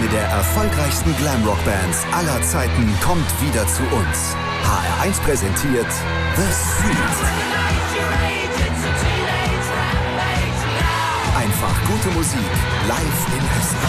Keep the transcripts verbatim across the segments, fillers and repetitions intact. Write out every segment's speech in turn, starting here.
Eine der erfolgreichsten Glamrock-Bands aller Zeiten kommt wieder zu uns. H R eins präsentiert The Street. Einfach gute Musik live in Hessen.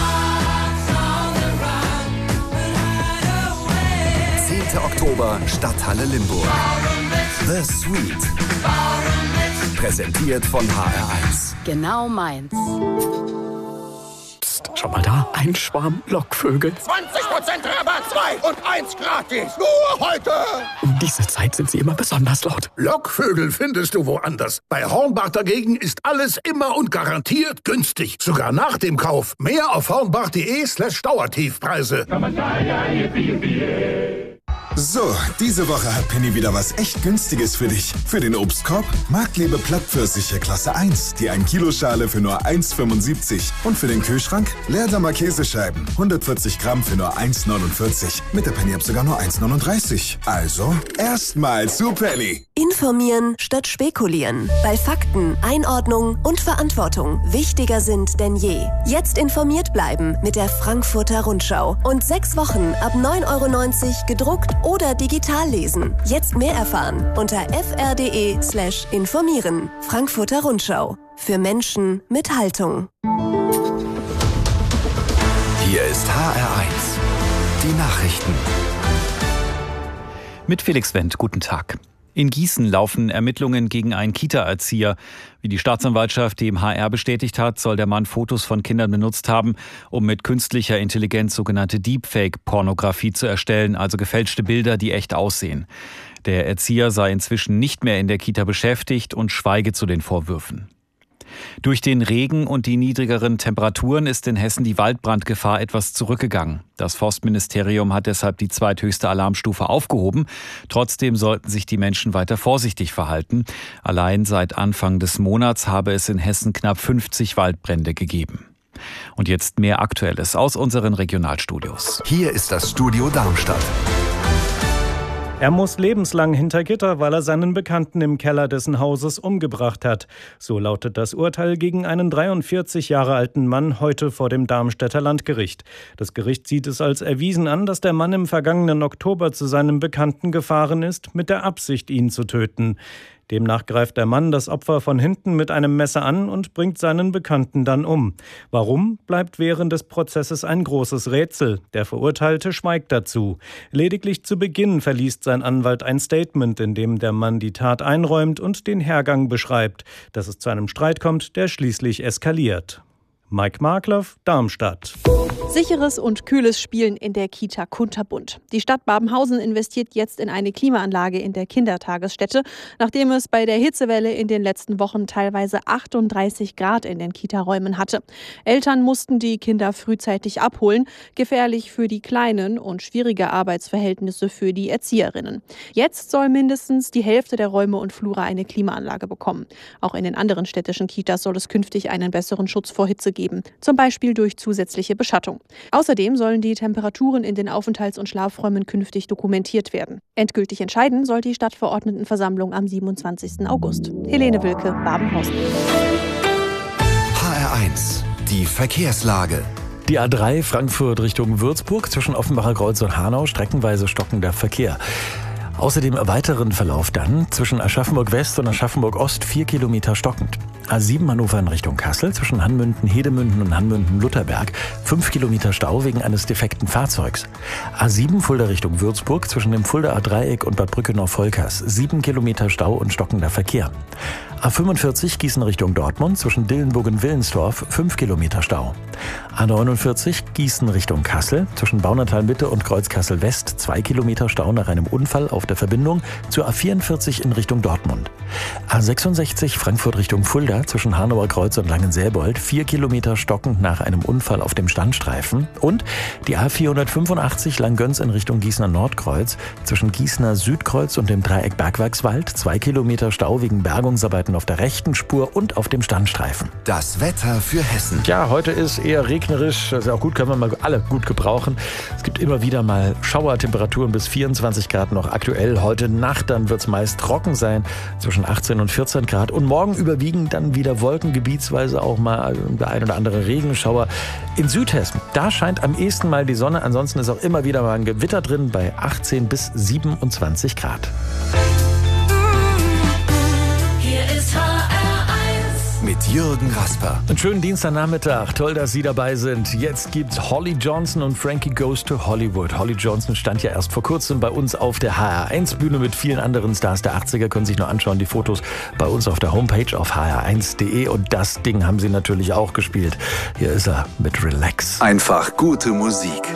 zehnter Oktober, Stadthalle Limburg. The Street. Präsentiert von H R eins. Genau meins. Psst, schau mal da, ein Schwarm Lockvögel. zwanzig Prozent Rabatt, zwei und eins gratis. Nur heute. Um diese Zeit sind sie immer besonders laut. Lockvögel findest du woanders. Bei Hornbach dagegen ist alles immer und garantiert günstig. Sogar nach dem Kauf. Mehr auf hornbach.de slash Dauertiefpreise. So, diese Woche hat Penny wieder was echt Günstiges für dich. Für den Obstkorb Marktliebe Plattpfirsiche Klasse eins, die ein Kilo Schale für nur eins Komma fünfundsiebzig. Und für den Kühlschrank Leerdammer Käsescheiben, hundertvierzig Gramm für nur eins Komma neunundvierzig. Mit der Penny-App sogar nur eins Komma neununddreißig. Also, erstmal zu Penny. Informieren statt spekulieren. Weil Fakten, Einordnung und Verantwortung wichtiger sind denn je. Jetzt informiert bleiben mit der Frankfurter Rundschau. Und sechs Wochen ab neun Euro neunzig gedruckt oder digital lesen. Jetzt mehr erfahren unter fr.de slash informieren. Frankfurter Rundschau. Für Menschen mit Haltung. Hier ist H R eins. Die Nachrichten. Mit Felix Wendt, guten Tag. In Gießen laufen Ermittlungen gegen einen Kita-Erzieher. Wie die Staatsanwaltschaft dem H R bestätigt hat, soll der Mann Fotos von Kindern benutzt haben, um mit künstlicher Intelligenz sogenannte Deepfake-Pornografie zu erstellen, also gefälschte Bilder, die echt aussehen. Der Erzieher sei inzwischen nicht mehr in der Kita beschäftigt und schweige zu den Vorwürfen. Durch den Regen und die niedrigeren Temperaturen ist in Hessen die Waldbrandgefahr etwas zurückgegangen. Das Forstministerium hat deshalb die zweithöchste Alarmstufe aufgehoben. Trotzdem sollten sich die Menschen weiter vorsichtig verhalten. Allein seit Anfang des Monats habe es in Hessen knapp fünfzig Waldbrände gegeben. Und jetzt mehr Aktuelles aus unseren Regionalstudios. Hier ist das Studio Darmstadt. Er muss lebenslang hinter Gitter, weil er seinen Bekannten im Keller dessen Hauses umgebracht hat. So lautet das Urteil gegen einen dreiundvierzig Jahre alten Mann heute vor dem Darmstädter Landgericht. Das Gericht sieht es als erwiesen an, dass der Mann im vergangenen Oktober zu seinem Bekannten gefahren ist, mit der Absicht, ihn zu töten. Demnach greift der Mann das Opfer von hinten mit einem Messer an und bringt seinen Bekannten dann um. Warum, bleibt während des Prozesses ein großes Rätsel. Der Verurteilte schweigt dazu. Lediglich zu Beginn verliest sein Anwalt ein Statement, in dem der Mann die Tat einräumt und den Hergang beschreibt. Dass es zu einem Streit kommt, der schließlich eskaliert. Mike Markloff, Darmstadt. Sicheres und kühles Spielen in der Kita Kunterbunt. Die Stadt Babenhausen investiert jetzt in eine Klimaanlage in der Kindertagesstätte, nachdem es bei der Hitzewelle in den letzten Wochen teilweise achtunddreißig Grad in den Kita-Räumen hatte. Eltern mussten die Kinder frühzeitig abholen, gefährlich für die Kleinen und schwierige Arbeitsverhältnisse für die Erzieherinnen. Jetzt soll mindestens die Hälfte der Räume und Flure eine Klimaanlage bekommen. Auch in den anderen städtischen Kitas soll es künftig einen besseren Schutz vor Hitze geben, zum Beispiel durch zusätzliche Beschattung. Außerdem sollen die Temperaturen in den Aufenthalts- und Schlafräumen künftig dokumentiert werden. Endgültig entscheiden soll die Stadtverordnetenversammlung am siebenundzwanzigsten August. Helene Wilke, Babenhausen. H R eins. Die Verkehrslage. Die A drei Frankfurt Richtung Würzburg zwischen Offenbacher Kreuz und Hanau streckenweise stockender Verkehr. Außerdem im weiteren Verlauf dann zwischen Aschaffenburg West und Aschaffenburg Ost vier Kilometer stockend. A sieben Hannover in Richtung Kassel zwischen Hanmünden, Hedemünden und Hanmünden-Lutherberg fünf Kilometer Stau wegen eines defekten Fahrzeugs. A sieben Fulda Richtung Würzburg zwischen dem Fuldaer Dreieck und Bad Brückenau-Volkers sieben Kilometer Stau und stockender Verkehr. A fünfundvierzig Gießen Richtung Dortmund zwischen Dillenburg und Willensdorf fünf Kilometer Stau. A neunundvierzig Gießen Richtung Kassel zwischen Baunatal Mitte und Kreuzkassel West zwei Kilometer Stau nach einem Unfall auf der Verbindung zur A vierundvierzig in Richtung Dortmund. A sechsundsechzig Frankfurt Richtung Fulda zwischen Hanauer Kreuz und Langensäbold vier Kilometer stockend nach einem Unfall auf dem Standstreifen. Und die A vierhundertfünfundachtzig Langgöns in Richtung Gießener Nordkreuz zwischen Gießener Südkreuz und dem Dreieck Bergwerkswald zwei Kilometer Stau wegen Bergungsarbeiten auf der rechten Spur und auf dem Standstreifen. Das Wetter für Hessen. Ja, heute ist eher regnerisch. Das ist auch gut, können wir mal alle gut gebrauchen. Es gibt immer wieder mal Schauertemperaturen bis vierundzwanzig Grad noch aktuell. aktuell. Heute Nacht dann wird es meist trocken sein, zwischen achtzehn und vierzehn Grad. Und morgen überwiegen dann wieder Wolken, gebietsweise auch mal der ein oder andere Regenschauer. In Südhessen, da scheint am ehesten mal die Sonne. Ansonsten ist auch immer wieder mal ein Gewitter drin bei achtzehn bis siebenundzwanzig Grad. Mit Jürgen Rasper. Einen schönen Dienstagnachmittag. Toll, dass Sie dabei sind. Jetzt gibt's Holly Johnson und Frankie Goes to Hollywood. Holly Johnson stand ja erst vor kurzem bei uns auf der H R eins Bühne mit vielen anderen Stars der achtziger. Können sich noch anschauen, die Fotos bei uns auf der Homepage auf h r eins punkt d e. Und das Ding haben sie natürlich auch gespielt. Hier ist er mit Relax. Einfach gute Musik.